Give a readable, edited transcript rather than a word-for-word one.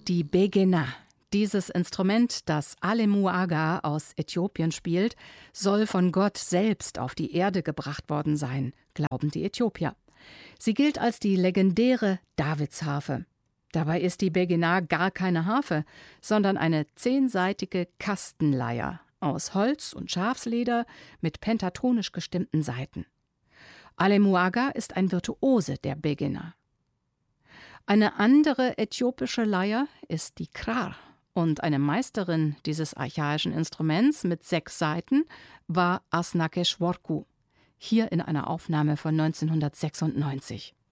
Die Begena. Dieses Instrument, das Alemuaga aus Äthiopien spielt, soll von Gott selbst auf die Erde gebracht worden sein, glauben die Äthiopier. Sie gilt als die legendäre Davidsharfe. Dabei ist die Begena gar keine Harfe, sondern eine 10-saitige Kastenleier aus Holz und Schafsleder mit pentatonisch gestimmten Saiten. Alemuaga ist ein Virtuose der Begena. Eine andere äthiopische Leier ist die Krar. Und eine Meisterin dieses archaischen Instruments mit 6 Saiten war Asnakes Worku. Hier in einer Aufnahme von 1996.